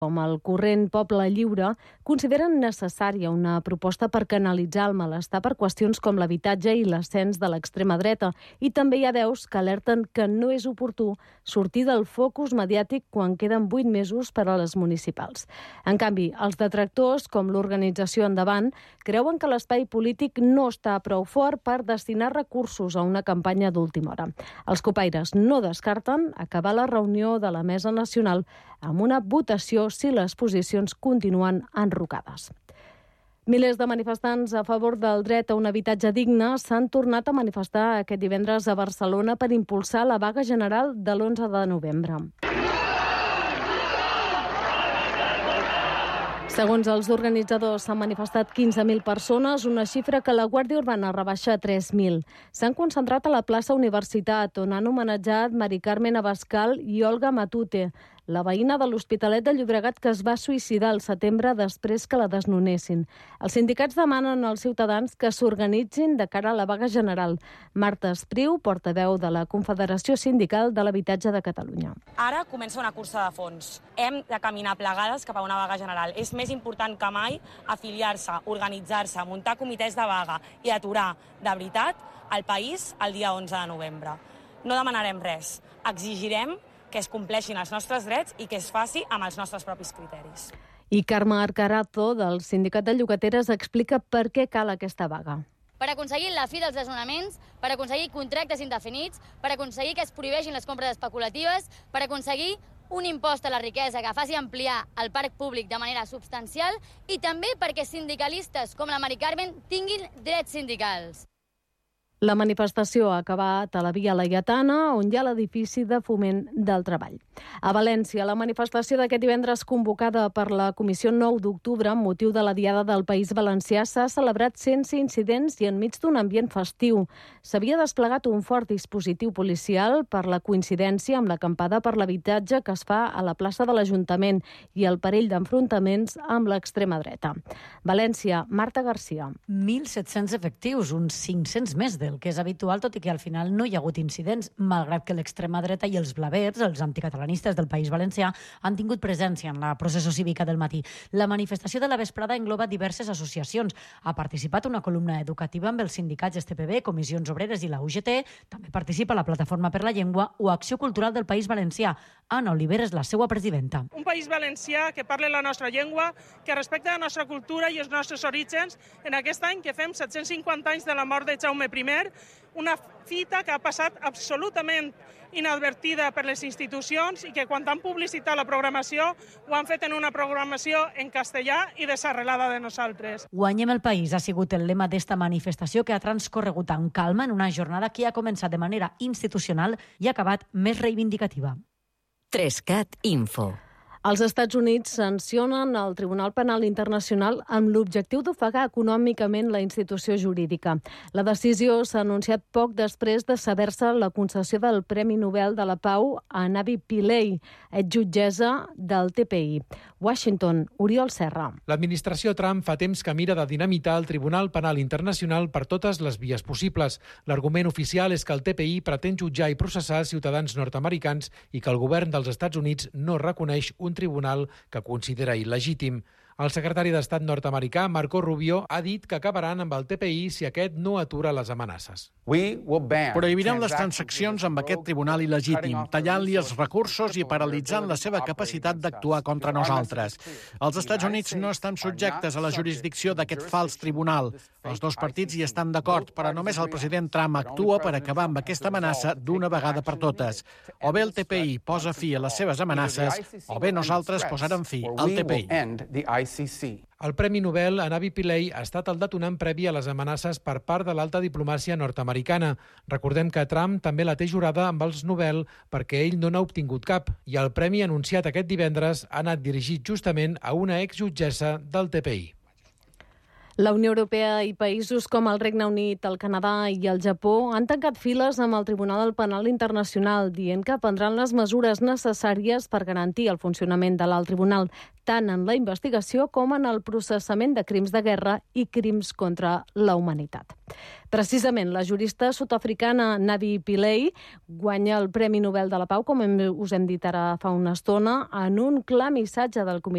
com el Corrent Poble Lliure, consideren necessària una proposta per canalitzar el malestar per qüestions com l'habitatge i l'ascens de l'extrema dreta. I també hi ha veus que alerten que no és oportú sortir del focus mediàtic quan queden 8 mesos per a les municipals. En canvi, els detractors, com l'organització Endavant, creuen que l'espai polític no està prou fort per destinar recursos a una campanya d'última hora. Els copaires no descarten acabar la reunió de la Mesa Nacional amb una votació si les posicions continuen enrocades. Milers de manifestants a favor del dret a un habitatge digne s'han tornat a manifestar aquest divendres a Barcelona per impulsar la vaga general de l'11 de novembre. Segons els organitzadors, s'han manifestat 15.000 persones, una xifra que la Guàrdia Urbana rebaixa a 3.000. S'han concentrat a la plaça Universitat, on han homenatjat Mari Carmen Abascal i Olga Matute, la veïna de l'Hospitalet de Llobregat que es va suïcidar al setembre després que la desnonessin. Els sindicats demanen als ciutadans que s'organitzin de cara a la vaga general. Marta Espriu, portaveu de la Confederació Sindical de l'Habitatge de Catalunya. Ara comença una cursa de fons. Hem de caminar plegades cap a una vaga general. És més important que mai afiliar-se, organitzar-se, muntar comitès de vaga i aturar, de veritat, el país el dia 11 de novembre. No demanarem res. Exigirem que es compleixin els nostres drets i que es faci amb els nostres propis criteris. I Carme Arcarazo, del Sindicat de Llogateres, explica per què cal aquesta vaga. Per aconseguir la fi dels desnonaments, per aconseguir contractes indefinits, per aconseguir que es prohibeixin les compres especulatives, per aconseguir un impost a la riquesa que faci ampliar el parc públic de manera substancial i també perquè sindicalistes com la Mari Carmen tinguin drets sindicals. La manifestació ha acabat a la Via Laietana, on hi ha l'edifici de Foment del Treball. A València, la manifestació d'aquest divendres convocada per la Comissió 9 d'octubre amb motiu de la Diada del País Valencià s'ha celebrat sense incidents i enmig d'un ambient festiu. S'havia desplegat un fort dispositiu policial per la coincidència amb l'acampada per l'habitatge que es fa a la plaça de l'Ajuntament i el perill d'enfrontaments amb l'extrema dreta. València, Marta Garcia. 1.700 efectius, uns 500 més del que és habitual, tot i que al final no hi ha hagut incidents, malgrat que l'extrema dreta i els blavers, els anticatalanistes del País Valencià, han tingut presència en la processó cívica del matí. La manifestació de la vesprada engloba diverses associacions. Ha participat una columna educativa amb els sindicats STPB, Comissions Obreres i la UGT. També participa la Plataforma per la Llengua o Acció Cultural del País Valencià. Anna Oliver és la seva presidenta. Un país valencià que parla la nostra llengua, que respecta la nostra cultura i els nostres orígens, en aquest any que fem 750 anys de la mort de Jaume I, una fita que ha passat absolutament inadvertida per les institucions i que quan han publicitat la programació ho han fet en una programació en castellà i desarrelada de nosaltres. Guanyem el país ha sigut el lema d'esta manifestació que ha transcorregut amb calma en una jornada que ha començat de manera institucional i ha acabat més reivindicativa. 3CAT Info. Els Estats Units sancionen el Tribunal Penal Internacional amb l'objectiu d'ofegar econòmicament la institució jurídica. La decisió s'ha anunciat poc després de saber-se la concessió del Premi Nobel de la Pau a Navi Pillay, jutgessa del TPI. Washington, Oriol Serra. L'administració Trump fa temps que mira de dinamitar el Tribunal Penal Internacional per totes les vies possibles. L'argument oficial és que el TPI pretén jutjar i processar ciutadans nord-americans i que el govern dels Estats Units no reconeix un tribunal que considera il·legítim. El secretari d'Estat nord-americà, Marco Rubio, ha dit que acabaran amb el TPI si aquest no atura les amenaces. Prohibirem les transaccions amb aquest tribunal il·legítim, tallant-li els recursos i paralitzant la seva capacitat d'actuar contra nosaltres. Els Estats Units no estan subjectes a la jurisdicció d'aquest fals tribunal. Els dos partits hi estan d'acord, però només el president Trump actua per acabar amb aquesta amenaça d'una vegada per totes. O bé el TPI posa fi a les seves amenaces, o bé nosaltres posarem fi al TPI. El Premi Nobel a Navi Pillay ha estat el detonant previ a les amenaces per part de l'alta diplomàcia nord-americana. Recordem que Trump també la té jurada amb els Nobel perquè ell no n'ha obtingut cap i el premi anunciat aquest divendres ha anat dirigit justament a una exjutgessa del TPI. La Unió Europea i països com el Regne Unit, el Canadà i el Japó han tancat files amb el Tribunal Penal Internacional, dient que prendran les mesures necessàries per garantir el funcionament de l'alt tribunal, tant en la investigació com en el processament de crims de guerra i crims contra la humanitat. Precisament, la jurista sud-africana Navi Pillay guanya el Premi Nobel de la Pau, com us hem dit ara fa una estona, en un clar missatge del Comitè